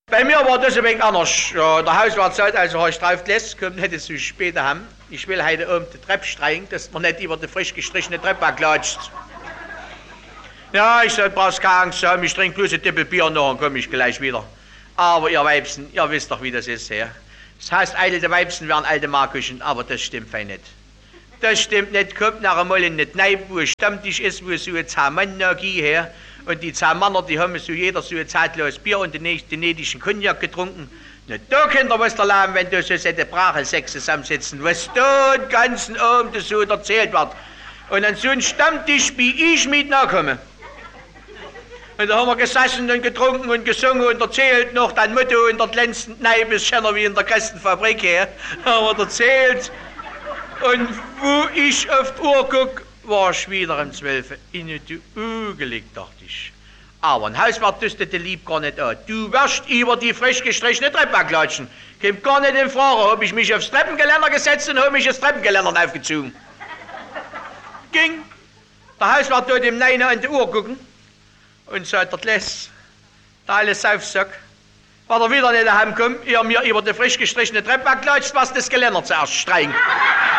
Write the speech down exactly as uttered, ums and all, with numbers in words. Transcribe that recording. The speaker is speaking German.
Bei mir war das ein wenig anders. Ja, der Hauswart sagt, also hast du drauf gelässt, kommt nicht zu spät haben. Ich will heute oben die Treppe streichen, dass man nicht über die frisch gestrichene Treppe klatscht. Ja, ich soll brauchst keine Angst haben, ich trinke bloß ein Tippel Bier noch und komme ich gleich wieder. Aber ihr Weibsen, ihr wisst doch, wie das ist, Herr. Das heißt, alte Weibsen werden alte Markuschen, aber das stimmt fein nicht. Das stimmt nicht, kommt nachher mal in nicht rein, wo ein Stammtisch ist, wo so ein zehn Mann geht her. Und die zehn Männer, die haben so jeder so ein zeitloses Bier und den nächsten Cognac getrunken. Na, da könnt ihr was erleben, wenn du so eine Brache sechs zusammensitzen, was da den ganzen Abend so erzählt wird. Und an so einen Stammtisch wie ich mit nachkomme. Und da haben wir gesessen und getrunken und gesungen und erzählt noch dein Motto in der glänzenden Kneipe, ist schöner wie in der Kästenfabrik her. Da haben wir erzählt. Und wo ich auf die Uhr guck, war ich wieder um zwölf in die Uhr gelegt, dachte ich. Aber ein Hauswart düstete lieb gar nicht an. Du wirst über die frisch gestrichene Treppe klatschen. Kommt gar nicht in Frage. Hab ich mich aufs Treppengeländer gesetzt und hab mich das Treppengeländer aufgezogen. Ging. Der Hauswart dort im Neinen an die Uhr gucken und sagt, der Läss, der alles Saufsack, war er wieder nicht daheim kommen, ihr mir über die frisch gestrichene Treppe klatscht, was das Geländer zuerst streichen.